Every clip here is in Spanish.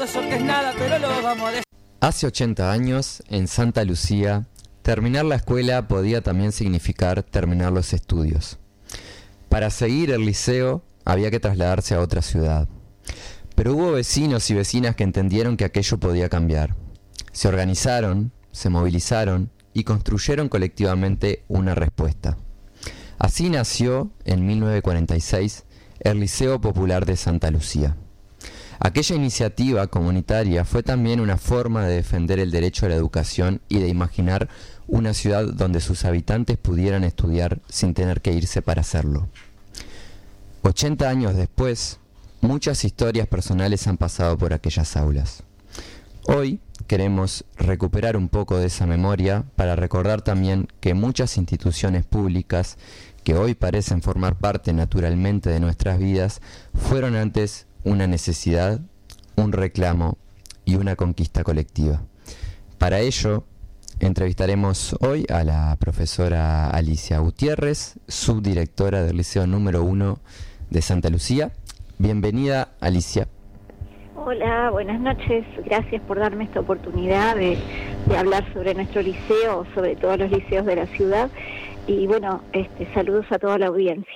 Eso que es nada, pero lo vamos a decir. Hace 80 años, en Santa Lucía, terminar la escuela podía también significar terminar los estudios. Para seguir el liceo había que trasladarse a otra ciudad. Pero hubo vecinos y vecinas que entendieron que aquello podía cambiar. Se organizaron, se movilizaron y construyeron colectivamente una respuesta. Así nació, en 1946, el Liceo Popular de Santa Lucía. Aquella iniciativa comunitaria fue también una forma de defender el derecho a la educación y de imaginar una ciudad donde sus habitantes pudieran estudiar sin tener que irse para hacerlo. 80 años después, muchas historias personales han pasado por aquellas aulas. Hoy queremos recuperar un poco de esa memoria para recordar también que muchas instituciones públicas que hoy parecen formar parte naturalmente de nuestras vidas fueron antes una necesidad, un reclamo y una conquista colectiva. Para ello, entrevistaremos hoy a la profesora Alicia Gutiérrez, subdirectora del Liceo número 1 de Santa Lucía. Bienvenida, Alicia. Hola, buenas noches. Gracias por darme esta oportunidad de hablar sobre nuestro liceo, sobre todos los liceos de la ciudad. Y bueno, saludos a toda la audiencia.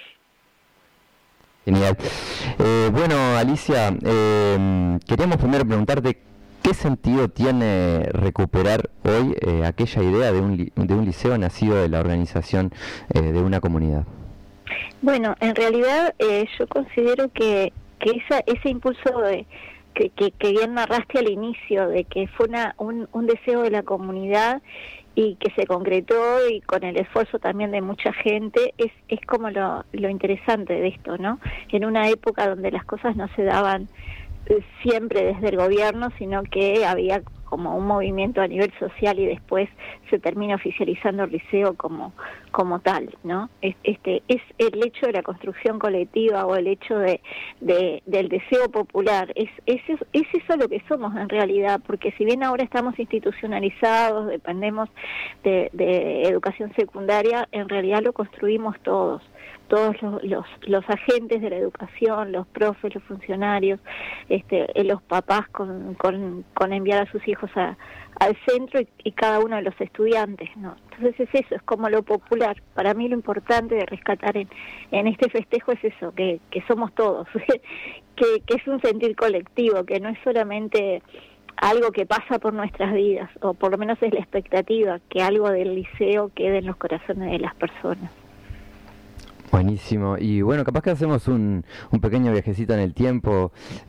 Genial. Bueno, Alicia, queríamos primero preguntarte qué sentido tiene recuperar hoy aquella idea de un liceo nacido de la organización de una comunidad. Bueno, en realidad yo considero que ese impulso que bien narraste al inicio, de que fue un deseo de la comunidad y que se concretó y con el esfuerzo también de mucha gente, es como lo interesante de esto, ¿no? En una época donde las cosas no se daban siempre desde el gobierno, sino que había como un movimiento a nivel social y después se termina oficializando el liceo como tal, ¿no? Es el hecho de la construcción colectiva o el hecho del deseo popular, es eso lo que somos en realidad, porque si bien ahora estamos institucionalizados, dependemos de educación secundaria, en realidad lo construimos todos los agentes de la educación, los profes, los funcionarios, los papás con enviar a sus hijos al centro y cada uno de los estudiantes, ¿no? Entonces es eso, es como lo popular. Para mí lo importante de rescatar en este festejo es eso, que somos todos, que es un sentir colectivo, que no es solamente algo que pasa por nuestras vidas, o por lo menos es la expectativa, que algo del liceo quede en los corazones de las personas. Buenísimo. Y bueno, capaz que hacemos un pequeño viajecito en el tiempo.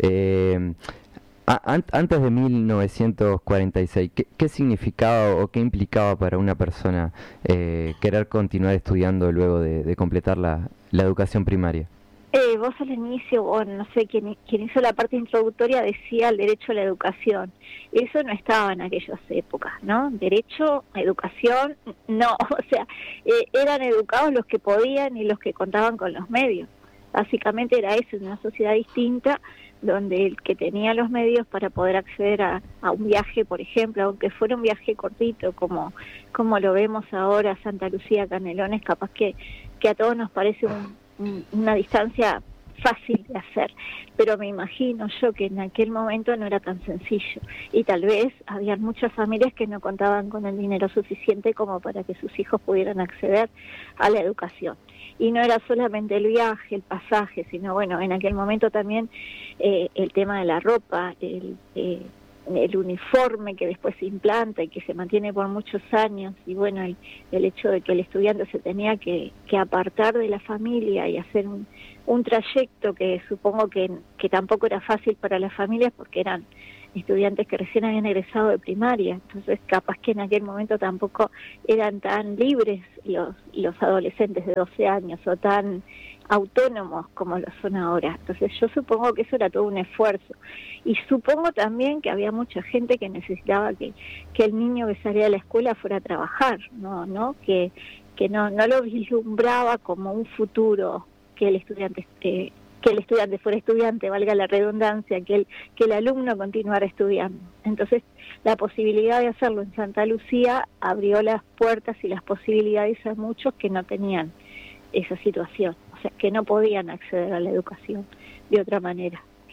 Antes de 1946, ¿qué significaba o qué implicaba para una persona querer continuar estudiando luego de completar la educación primaria? Vos al inicio, bueno, no sé, quien hizo la parte introductoria decía el derecho a la educación. Eso no estaba en aquellas épocas, ¿no? Derecho a educación, no. O sea, eran educados los que podían y los que contaban con los medios. Básicamente era eso, en una sociedad distinta, donde el que tenía los medios para poder acceder a un viaje, por ejemplo, aunque fuera un viaje cortito, como lo vemos ahora, Santa Lucía, Canelones, capaz que a todos nos parece una distancia fácil de hacer, pero me imagino yo que en aquel momento no era tan sencillo y tal vez había muchas familias que no contaban con el dinero suficiente como para que sus hijos pudieran acceder a la educación. Y no era solamente el viaje, el pasaje, sino bueno, en aquel momento también el tema de la ropa, el uniforme que después se implanta y que se mantiene por muchos años, y bueno, el hecho de que el estudiante se tenía que apartar de la familia y hacer un trayecto que supongo que tampoco era fácil para las familias porque eran estudiantes que recién habían egresado de primaria, entonces capaz que en aquel momento tampoco eran tan libres los adolescentes de 12 años o tan autónomos como lo son ahora. Entonces yo supongo que eso era todo un esfuerzo y supongo también que había mucha gente que necesitaba que el niño que salía de la escuela fuera a trabajar, no que no lo vislumbraba como un futuro, que el estudiante fuera estudiante, valga la redundancia, que el alumno continuara estudiando. Entonces la posibilidad de hacerlo en Santa Lucía abrió las puertas y las posibilidades a muchos que no tenían esa situación, o sea, que no podían acceder a la educación de otra manera,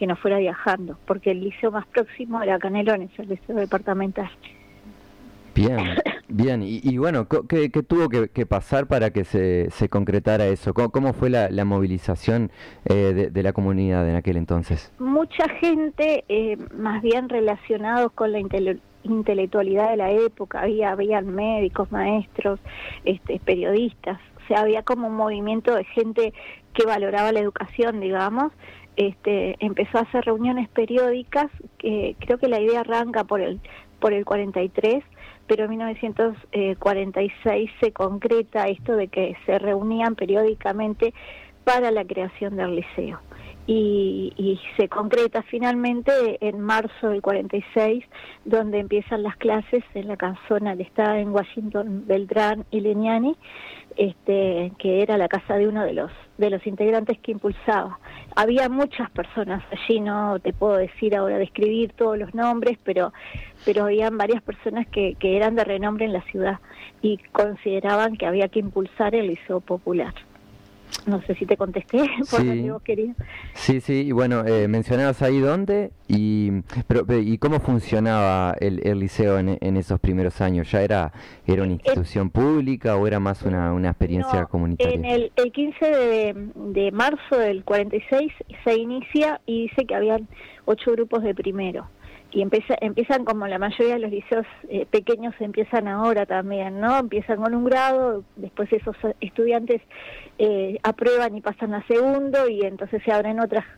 que no fuera viajando, porque el liceo más próximo era Canelones, el liceo departamental. Bien, bien. Y bueno, ¿qué tuvo que pasar para que se concretara eso? ¿Cómo fue la movilización de la comunidad en aquel entonces? Mucha gente, más bien relacionados con la intelectualidad de la época, habían médicos, maestros, periodistas, o sea, había como un movimiento de gente que valoraba la educación, digamos. Empezó a hacer reuniones periódicas, que creo que la idea arranca por el 43, pero en 1946 se concreta esto de que se reunían periódicamente para la creación del liceo. Y se concreta finalmente en marzo del 46, donde empiezan las clases en la casona que está en Washington, Beltrán y Leniani, que era la casa de uno de los integrantes que impulsaba. Había muchas personas allí, no te puedo decir ahora, describir todos los nombres, pero habían varias personas que eran de renombre en la ciudad y consideraban que había que impulsar el liceo popular. No sé si te contesté por lo que vos querías. Sí, y bueno, mencionabas ahí dónde y cómo funcionaba el liceo en esos primeros años. ¿Ya era una institución pública o era más una experiencia comunitaria? En el 15 de marzo del 46 se inicia y dice que habían 8 grupos de primero. Y empiezan como la mayoría de los liceos pequeños empiezan ahora también, ¿no? Empiezan con un grado, después esos estudiantes aprueban y pasan a segundo, y entonces se abren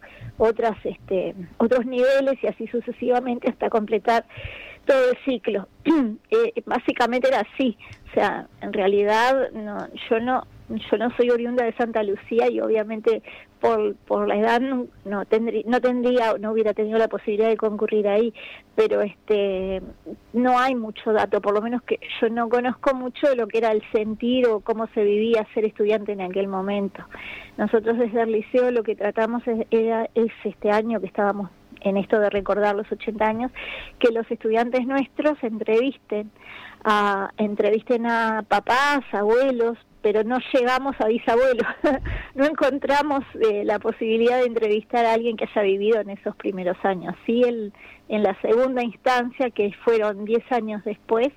otros niveles y así sucesivamente hasta completar todo el ciclo. Básicamente era así, o sea, en realidad yo no soy oriunda de Santa Lucía y obviamente por la edad no hubiera tenido la posibilidad de concurrir ahí, pero no hay mucho dato, por lo menos que yo no conozco mucho de lo que era el sentir o cómo se vivía ser estudiante en aquel momento. Nosotros desde el liceo lo que tratamos es este año que estábamos en esto de recordar los 80 años, que los estudiantes nuestros entrevisten a papás, abuelos, pero no llegamos a bisabuelos, no encontramos la posibilidad de entrevistar a alguien que haya vivido en esos primeros años. Sí, en la segunda instancia, que fueron 10 años después,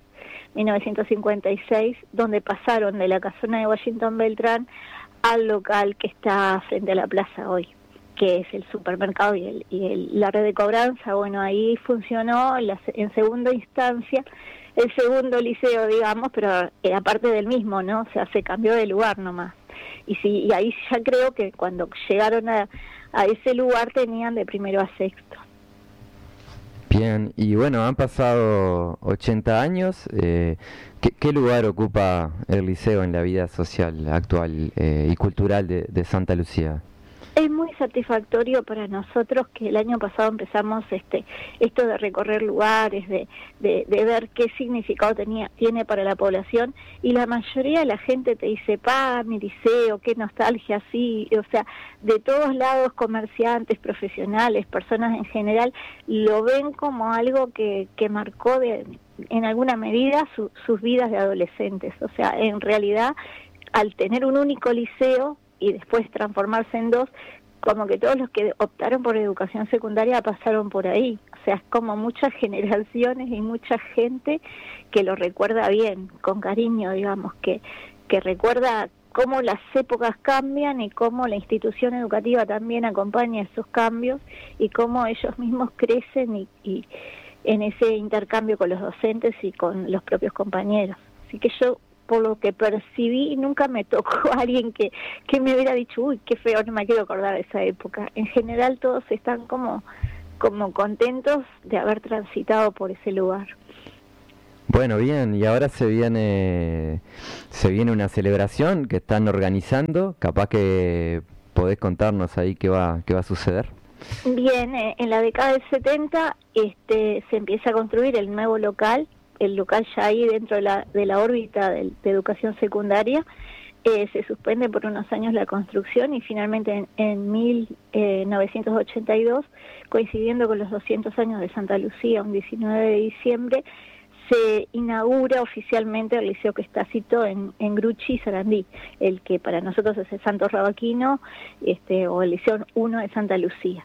1956, donde pasaron de la casona de Washington Beltrán al local que está frente a la plaza hoy, que es el supermercado y la red de cobranza. Bueno, ahí funcionó en segunda instancia el segundo liceo, digamos, pero aparte del mismo, ¿no? O sea, se cambió de lugar nomás. Y ahí ya creo que cuando llegaron a ese lugar tenían de primero a sexto. Bien, y bueno, han pasado 80 años. ¿Qué lugar ocupa el liceo en la vida social actual y cultural de Santa Lucía? Es muy satisfactorio para nosotros que el año pasado empezamos esto de recorrer lugares, de ver qué significado tiene para la población, y la mayoría de la gente te dice, mi liceo, qué nostalgia, sí, o sea, de todos lados, comerciantes, profesionales, personas en general, lo ven como algo que marcó en alguna medida sus vidas de adolescentes. O sea, en realidad, al tener un único liceo y después transformarse en 2, como que todos los que optaron por educación secundaria pasaron por ahí. O sea, es como muchas generaciones y mucha gente que lo recuerda bien, con cariño, digamos, que recuerda cómo las épocas cambian y cómo la institución educativa también acompaña esos cambios y cómo ellos mismos crecen y en ese intercambio con los docentes y con los propios compañeros. Así que yo, por lo que percibí, nunca me tocó a alguien que me hubiera dicho, uy, qué feo, no me quiero acordar de esa época. En general todos están como contentos de haber transitado por ese lugar. Bueno, bien, y ahora se viene una celebración que están organizando. Capaz que podés contarnos ahí qué va a suceder. Bien, en la década del 70 se empieza a construir el nuevo local, el local ya ahí dentro de la órbita de educación secundaria. Se suspende por unos años la construcción y finalmente en 1982, coincidiendo con los 200 años de Santa Lucía, un 19 de diciembre, se inaugura oficialmente el liceo que está citado en Grucci y Sarandí, el que para nosotros es el Santos Rabaquino, o el Liceo 1 de Santa Lucía.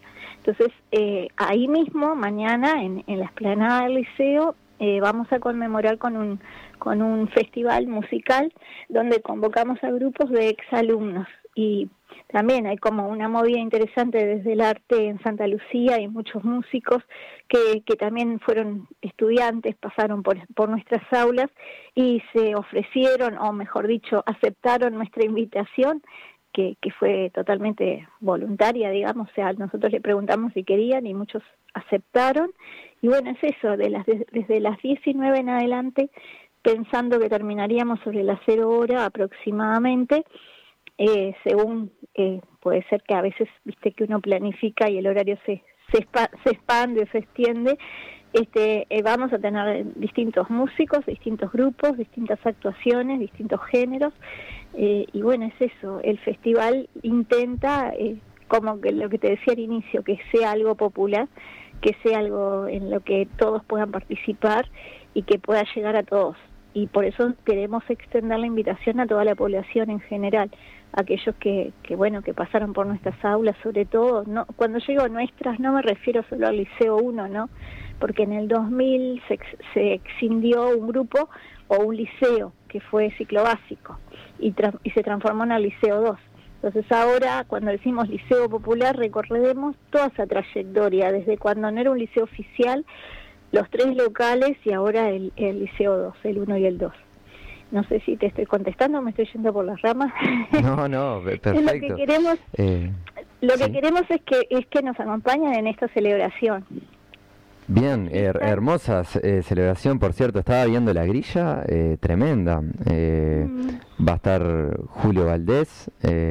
Entonces, ahí mismo, mañana, en la explanada del liceo, vamos a conmemorar con un festival musical donde convocamos a grupos de exalumnos. Y también hay como una movida interesante desde el arte en Santa Lucía, hay muchos músicos que también fueron estudiantes, pasaron por nuestras aulas y se ofrecieron, o mejor dicho, aceptaron nuestra invitación, que fue totalmente voluntaria, digamos. O sea, nosotros le preguntamos si querían y muchos aceptaron. Y bueno, es eso, desde las 19 en adelante, pensando que terminaríamos sobre las 0 horas aproximadamente, según puede ser que a veces, viste, que uno planifica y el horario se expande, se extiende. Vamos a tener distintos músicos, distintos grupos, distintas actuaciones, distintos géneros, y bueno, es eso, el festival intenta, como que lo que te decía al inicio, que sea algo popular, que sea algo en lo que todos puedan participar y que pueda llegar a todos. Y por eso queremos extender la invitación a toda la población en general, aquellos que pasaron por nuestras aulas, sobre todo. No, cuando digo nuestras, no me refiero solo al Liceo 1, ¿no? Porque en el 2000 se excindió un grupo o un liceo que fue ciclo básico y se transformó en el Liceo 2. Entonces ahora, cuando decimos Liceo Popular, recordemos toda esa trayectoria, desde cuando no era un liceo oficial, los 3 locales y ahora el Liceo 2, el 1 y el 2. No sé si te estoy contestando, me estoy yendo por las ramas. No, perfecto. Lo que queremos, ¿sí? queremos es que nos acompañen en esta celebración. Bien, hermosa celebración, por cierto. Estaba viendo la grilla, tremenda. Va a estar Julio Valdés,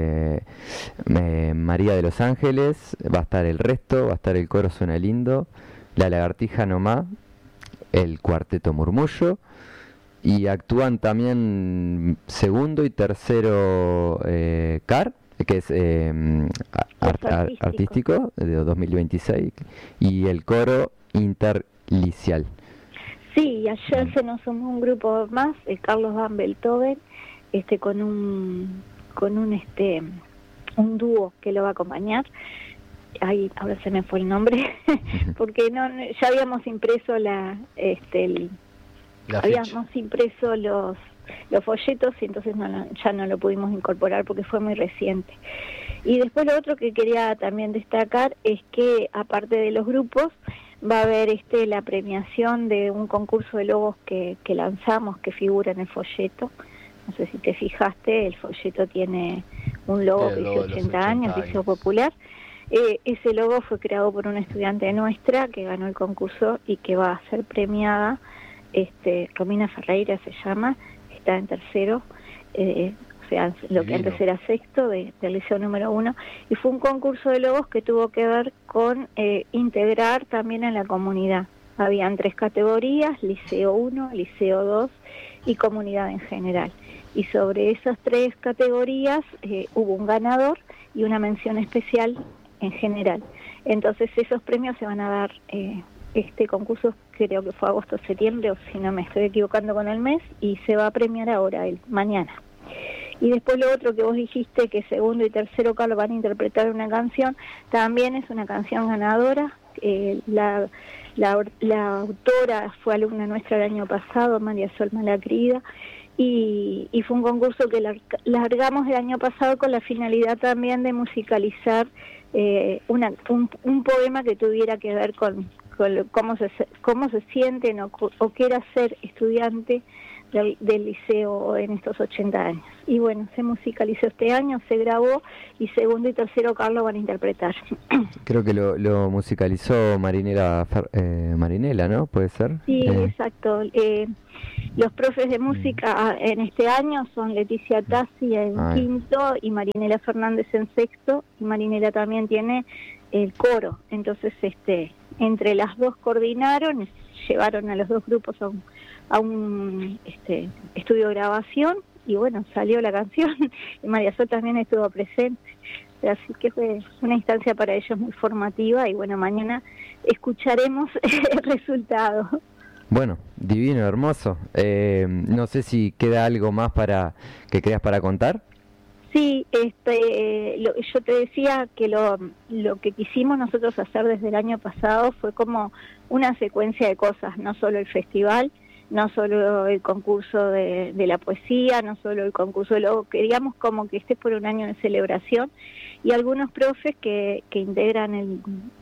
María de los Ángeles, va a estar El Resto, va a estar el Coro Suena Lindo, La Lagartija Nomá, el Cuarteto Murmullo, y actúan también segundo y tercero CAR, que es artístico de 2026, y el coro interlicial. Sí, y ayer se nos sumó un grupo más, Carlos Van Beethoven, con un dúo que lo va a acompañar. Ay, ahora se me fue el nombre, porque ya habíamos impreso habíamos impreso los folletos y entonces ya no lo pudimos incorporar porque fue muy reciente. Y después lo otro que quería también destacar es que, aparte de los grupos, va a haber la premiación de un concurso de logos que lanzamos, que figura en el folleto. No sé si te fijaste, el folleto tiene un logo que dice 80 años, Liceo Popular. Ese logo fue creado por una estudiante nuestra que ganó el concurso y que va a ser premiada, Romina Ferreira se llama, está en tercero, o sea, lo que antes era sexto del Liceo número 1, y fue un concurso de logos que tuvo que ver con integrar también a la comunidad. Habían 3 categorías, Liceo 1, Liceo 2 y comunidad en general. Y sobre esas 3 categorías hubo un ganador y una mención especial en general. Entonces esos premios se van a dar, este concurso creo que fue agosto-septiembre, o si no me estoy equivocando con el mes, y se va a premiar ahora, mañana. Y después lo otro que vos dijiste, que segundo y tercero Carlos van a interpretar una canción, también es una canción ganadora. La autora fue alumna nuestra el año pasado, María Sol Malacrida, y fue un concurso que largamos el año pasado con la finalidad también de musicalizar un poema que tuviera que ver con cómo se sienten o qué era ser estudiante del liceo en estos 80 años. Y bueno, se musicalizó este año, se grabó, y segundo y tercero Carlos van a interpretar. Creo que lo musicalizó Marinela, ¿no? ¿Puede ser? Sí, exacto. Los profes de música en este año son Leticia Tassi en quinto y Marinela Fernández en sexto, y Marinela también tiene el coro. Entonces, entre las dos coordinaron, llevaron a los dos grupos a un estudio de grabación, y bueno, salió la canción, y María Sol también estuvo presente. Así que fue una instancia para ellos muy formativa, y bueno, mañana escucharemos el resultado. Bueno, divino, hermoso. No sé si queda algo más que creas para contar. Sí, yo te decía que lo que quisimos nosotros hacer desde el año pasado fue como una secuencia de cosas, no solo el festival, no solo el concurso de la poesía, no solo el concurso de logo, queríamos como que esté por un año de celebración, y algunos profes que integran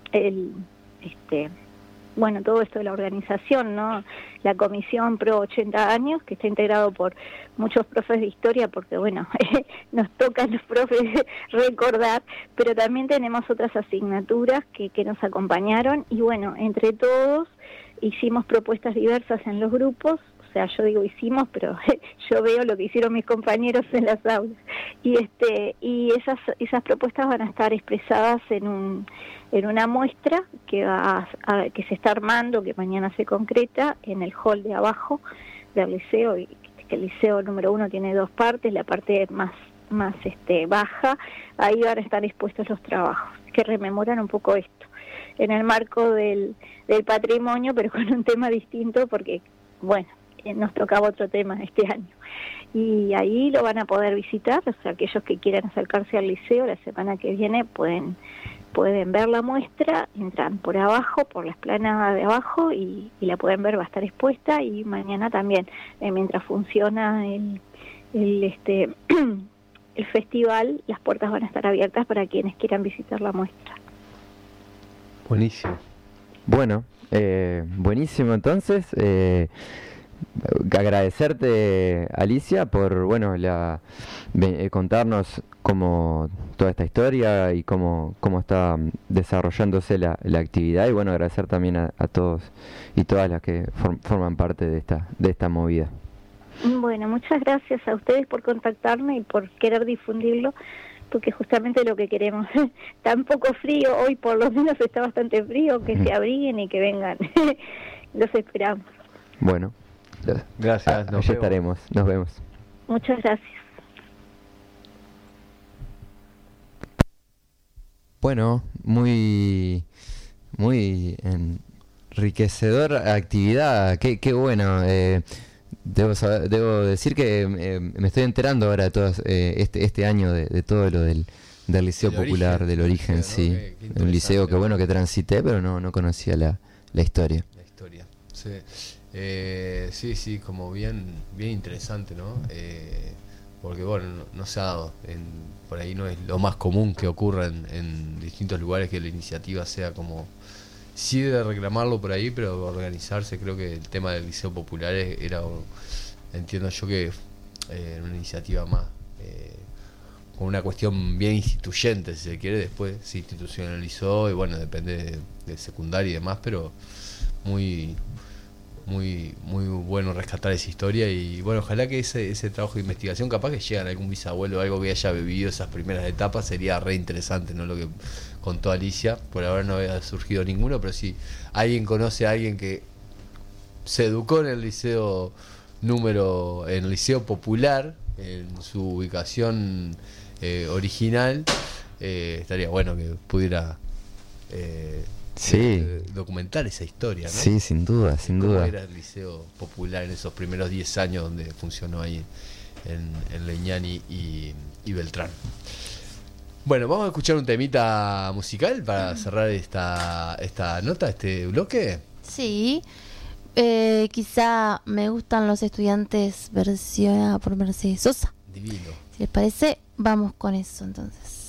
bueno, todo esto de la organización, ¿no? La Comisión Pro 80 años, que está integrado por muchos profes de historia, porque bueno, nos toca a los profes recordar, pero también tenemos otras asignaturas que nos acompañaron, y bueno, entre todos hicimos propuestas diversas en los grupos. O sea, yo digo hicimos, pero yo veo lo que hicieron mis compañeros en las aulas. Y esas propuestas van a estar expresadas en una muestra que que se está armando, que mañana se concreta en el hall de abajo del liceo, y que el liceo número 1 tiene 2 partes, la parte más baja, ahí van a estar expuestos los trabajos que rememoran un poco esto, en el marco del patrimonio, pero con un tema distinto, porque bueno, nos tocaba otro tema este año. Y ahí lo van a poder visitar, o sea, aquellos que quieran acercarse al liceo la semana que viene pueden ver la muestra, entran por abajo, por la explanada de abajo, y la pueden ver, va a estar expuesta, y mañana también, mientras funciona el festival, las puertas van a estar abiertas para quienes quieran visitar la muestra. Buenísimo. Bueno, buenísimo entonces. Agradecerte, Alicia, por contarnos cómo toda esta historia y cómo está desarrollándose la actividad, y bueno, agradecer también a todos y todas las que forman parte de esta movida. Bueno, muchas gracias a ustedes por contactarme y por querer difundirlo, porque justamente lo que queremos. Está un poco frío, hoy por lo menos está bastante frío, que se abriguen y que vengan. Los esperamos. Bueno, gracias, allí estaremos, nos vemos. Muchas gracias. Bueno, muy enriquecedora actividad, qué bueno. Debo decir que me estoy enterando ahora de todo este año de todo lo del Liceo Popular, del origen, sí. ¿No? Un liceo que bueno que transité, pero no conocía la historia. La historia, sí. Sí, como bien interesante, ¿no? Porque bueno, no se ha dado, por ahí no es lo más común que ocurra en distintos lugares, que la iniciativa sea como, sí, de reclamarlo por ahí, pero organizarse. Creo que el tema del Liceo Popular era, entiendo yo, que una iniciativa más con una cuestión bien instituyente, si se quiere. Después se institucionalizó y bueno, depende de secundaria y demás, pero muy bueno rescatar esa historia. Y bueno, ojalá que ese trabajo de investigación, capaz que llegue a algún bisabuelo o algo que haya vivido esas primeras etapas, sería re interesante, ¿no? Lo que contó Alicia. Por ahora no había surgido ninguno, pero si alguien conoce a alguien que se educó en el liceo en el Liceo Popular, en su ubicación original, estaría bueno que pudiera documentar esa historia, ¿no? Sí, sin duda. ¿Cómo era el Liceo Popular en esos primeros 10 años donde funcionó ahí en Leñani y Beltrán? Bueno, vamos a escuchar un temita musical para cerrar esta nota, este bloque. Sí, quizá me gustan los estudiantes versionada por Mercedes Sosa. Divino. Si les parece, vamos con eso entonces.